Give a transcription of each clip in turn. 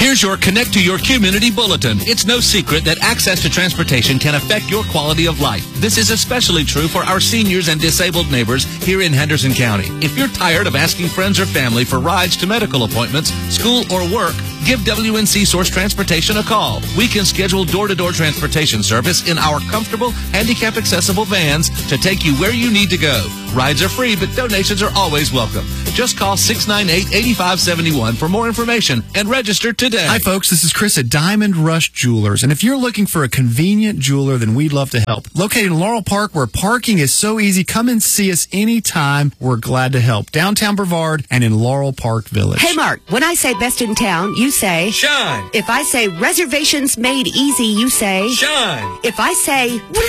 Here's your Connect to Your Community Bulletin. It's no secret that access to transportation can affect your quality of life. This is especially true for our seniors and disabled neighbors here in Henderson County. If you're tired of asking friends or family for rides to medical appointments, school, or work, give WNC Source Transportation a call. We can schedule door-to-door transportation service in our comfortable, handicap-accessible vans to take you where you need to go. Rides are free, but donations are always welcome. Just call 698-8571 for more information and register today. Hi, folks. This is Chris at Diamond Rush Jewelers. And if you're looking for a convenient jeweler, then we'd love to help. Located in Laurel Park, where parking is so easy, come and see us anytime. We're glad to help. Downtown Brevard and in Laurel Park Village. Hey, Mark, when I say best in town, you say Shine. If I say reservations made easy, you say Shine. If I say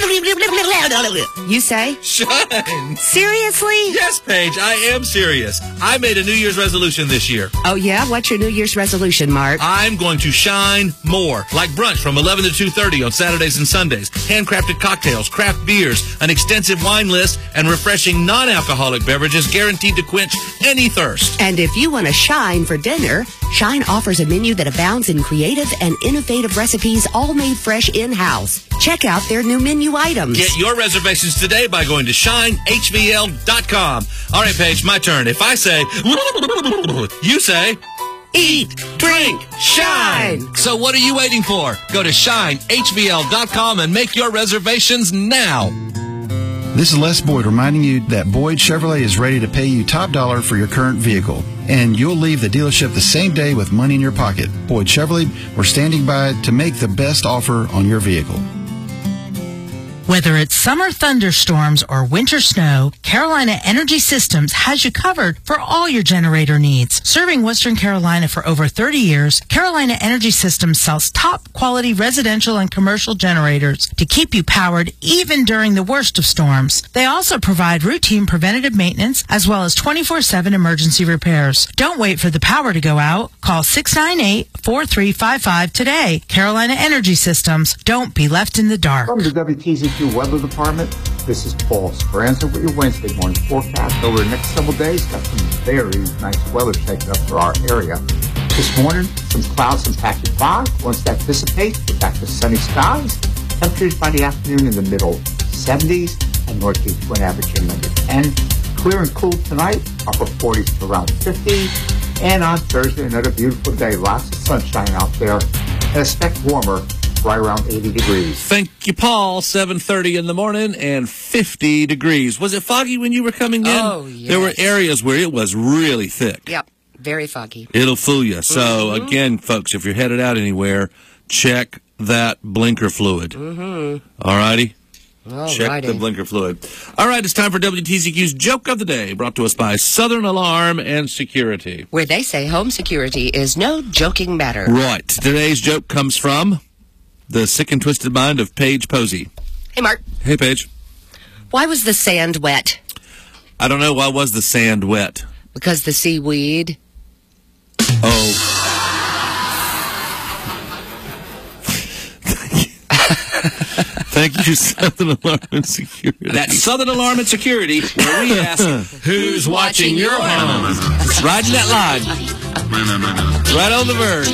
you say Shine. Seriously? Yes, Paige, I am serious. I made a New Year's resolution this year. Oh, yeah? What's your New Year's resolution, Mark? I'm going to shine more. Like brunch from 11 to 2:30 on Saturdays and Sundays. Handcrafted cocktails, craft beers, an extensive wine list, and refreshing non-alcoholic beverages guaranteed to quench any thirst. And if you want to shine for dinner, Shine offers a menu that abounds in creative and innovative recipes, all made fresh in-house. Check out their new menu items. Get your reservations today by going to shinehvl.com. All right, Paige, my turn. If I say, you say, eat, drink, shine. So what are you waiting for? Go to shinehvl.com and make your reservations now. This is Les Boyd reminding you that Boyd Chevrolet is ready to pay you top dollar for your current vehicle. And you'll leave the dealership the same day with money in your pocket. Boyd Chevrolet, we're standing by to make the best offer on your vehicle. Whether it's summer thunderstorms or winter snow, Carolina Energy Systems has you covered for all your generator needs. Serving Western Carolina for over 30 years, Carolina Energy Systems sells top quality residential and commercial generators to keep you powered even during the worst of storms. They also provide routine preventative maintenance as well as 24/7 emergency repairs. Don't wait for the power to go out. Call 698-4355 today. Carolina Energy Systems. Don't be left in the dark. From the WTZQ Weather Department, this is Paul Speranza with your Wednesday morning forecast. Over the next several days, got some very nice weather shaping up for our area. This morning, some clouds, some patchy fog. Once that dissipates, we're back to sunny skies. Temperatures by the afternoon in the middle 70s and northeast wind averaging under 10. Clear and cool tonight, upper 40s to around 50. And on Thursday, another beautiful day. Lots of sunshine out there. And a speck warmer, right around 80 degrees. Thank you, Paul. 7:30 in the morning and 50 degrees. Was it foggy when you were coming in? Oh, yes. There were areas where it was really thick. Yep, very foggy. It'll fool you. So, again, folks, if you're headed out anywhere, check that blinker fluid. All righty? Check the blinker fluid. All right, it's time for WTZQ's Joke of the Day, brought to us by Southern Alarm and Security. Where they say home security is no joking matter. Right. Today's joke comes from the sick and twisted mind of Paige Posey. Hey, Mark. Hey, Paige. Why was the sand wet? I don't know. Why was the sand wet? Because the seaweed. Oh. Thank you, Southern Alarm and Security. That's Southern Alarm and Security, where we ask, who's watching your home? It's riding that line. Right on the verge.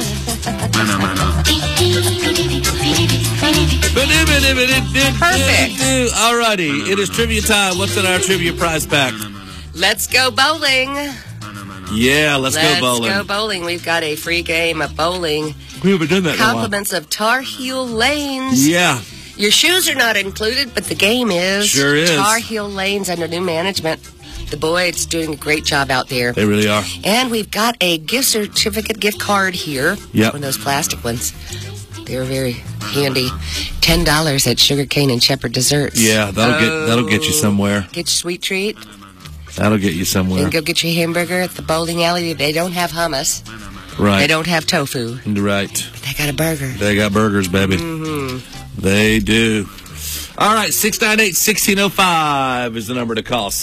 Perfect. All righty. It is trivia time. What's in our trivia prize pack? Let's go bowling. Yeah, let's go bowling. Let's go bowling. We've got a free game of bowling. We haven't done that in a while. Compliments of Tar Heel Lanes. Yeah. Your shoes are not included, but the game is. Sure is. Tar Heel Lanes under new management. The boys doing a great job out there. They really are. And we've got a gift certificate, gift card here. Yep. One of those plastic ones. They're very handy. $10 at Sugarcane and Shepherd Desserts. Yeah, that'll get you somewhere. Get your sweet treat. That'll get you somewhere. And go get your hamburger at the bowling alley. They don't have hummus. Right. They don't have tofu. Right. But they got a burger. They got burgers, baby. They do. All right, 698-1605 is the number to call.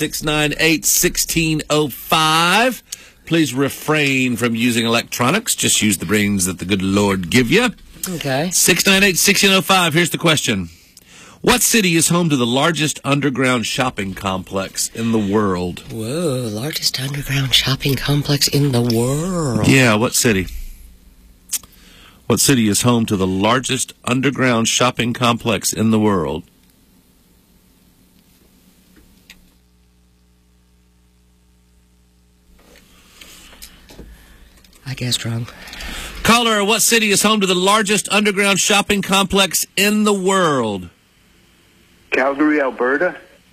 698-1605. Please refrain from using electronics. Just use the brains that the good Lord give you. Okay. 698-1605. Here's the question. What city is home to the largest underground shopping complex in the world? Whoa, largest underground shopping complex in the world. Yeah, what city? What city is home to the largest underground shopping complex in the world? I guessed wrong. Caller, what city is home to the largest underground shopping complex in the world? Calgary, Alberta?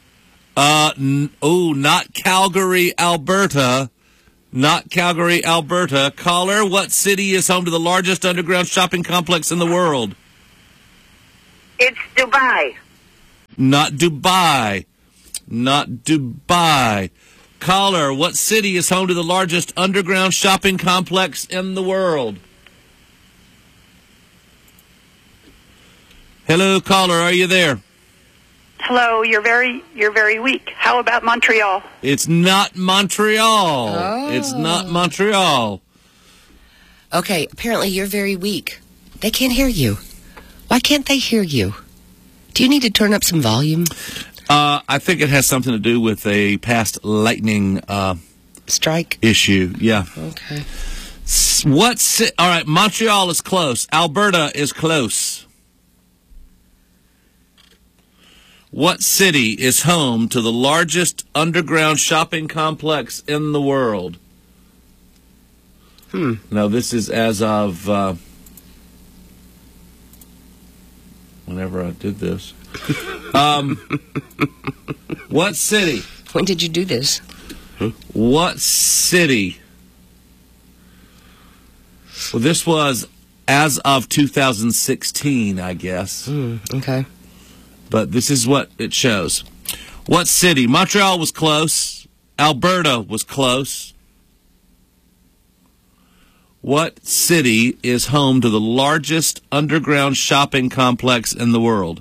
Not Calgary, Alberta. Not Calgary, Alberta. Caller, what city is home to the largest underground shopping complex in the world? It's Dubai. Not Dubai. Not Dubai. Caller, what city is home to the largest underground shopping complex in the world? Hello, caller, are you there? Hello, you're very weak. How about Montreal? It's not Montreal. Oh. It's not Montreal. Okay, apparently you're very weak. They can't hear you. Why can't they hear you? Do you need to turn up some volume? I think it has something to do with a past lightning Strike? issue. Yeah. Okay. All right, Montreal is close. Alberta is close. What city is home to the largest underground shopping complex in the world? Now, this is as of whenever I did this. What city? When did you do this? What city? Well, this was as of 2016, I guess. Okay. But this is what it shows. What city? Montreal was close. Alberta was close. What city is home to the largest underground shopping complex in the world?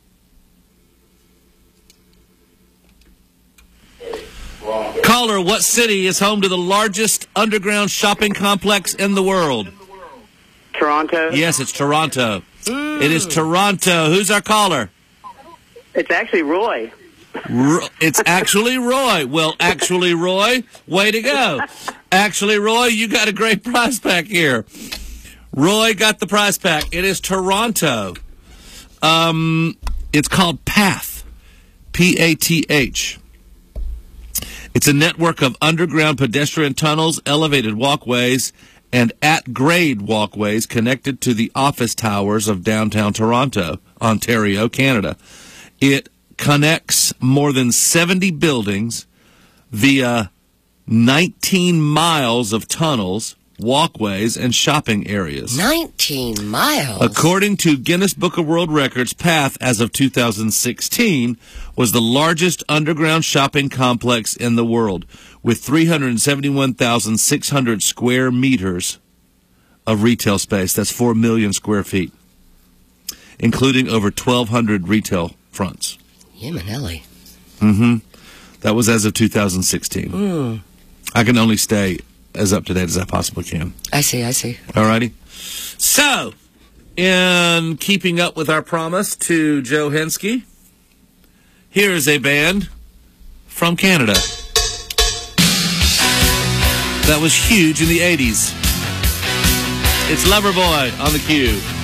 Caller, what city is home to the largest underground shopping complex in the world? Toronto? Yes, it's Toronto. It is Toronto. Who's our caller? It's actually Roy. It's actually Roy. Well, actually, Roy, way to go. Actually, Roy, you got a great prize pack here. Roy got the prize pack. It is Toronto. It's called PATH. P-A-T-H. It's a network of underground pedestrian tunnels, elevated walkways, and at-grade walkways connected to the office towers of downtown Toronto, Ontario, Canada. It connects more than 70 buildings via 19 miles of tunnels, walkways, and shopping areas. 19 miles? According to Guinness Book of World Records, PATH, as of 2016, was the largest underground shopping complex in the world, with 371,600 square meters of retail space. That's 4 million square feet, including over 1,200 retail fronts. Yemenelli. That was as of 2016. I can only stay as up to date as I possibly can. I see. All righty. So, in keeping up with our promise to Joe Henske, here is a band from Canada that was huge in the 80s. It's Loverboy on the Q.